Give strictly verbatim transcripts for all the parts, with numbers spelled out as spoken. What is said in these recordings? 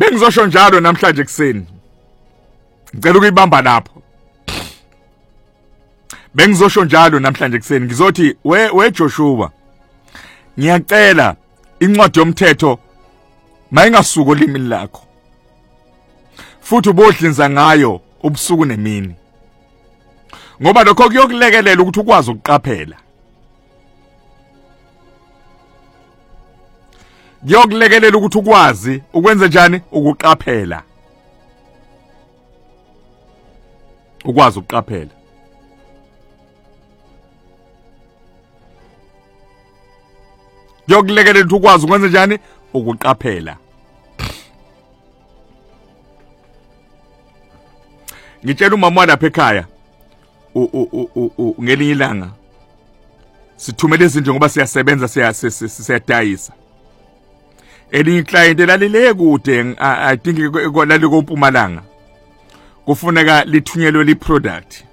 Bengizosho njalo namhlanje kuseni. Ngicela ukuyibamba lapho. Bengizosho njalo namhlanje kuseni ngizothi we we Joshua. Ngiyacela incwadi yomthetho mayingasuka olimini lakho. Futhi ubodlinza ngayo ubusuku nemini. Ngoba lokho kuyokulekelela ukuthi ukwazi ukuqaphela. Kuyokulekelela ukuthi ukwazi ukwenza njani ukuqaphela. Ukwazi ukuqaphela. Kuyokulekelela ukuthi ukwazi ukwenza njani ukuqaphela. Ngitshela umama walapha ekhaya u ngelinye ilanga sithumele izinto ngoba siyasebenza siyadayisa. Elinye client elalile kude I think lali koMpumalanga. Kufuneka lithunyelwe li product.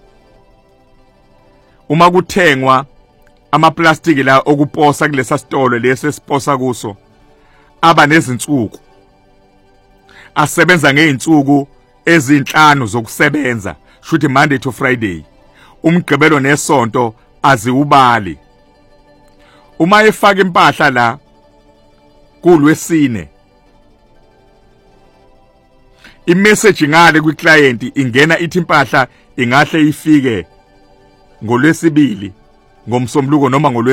Uma kuthengwa ama plastic la okuposa kulesa sitolo lesesiposa kuso aba nezinsuku. Asebenza ngeinsuku ezinhlanu zokusebenza, shuthi Monday to Friday. Umgqibelo nesonto aziubali. Uma efaka impahla la kulwesine, imessage ngale kwi client ingena ithi impahla ingahle ifike ngolwesibili, ngomsombuluko noma ngolwe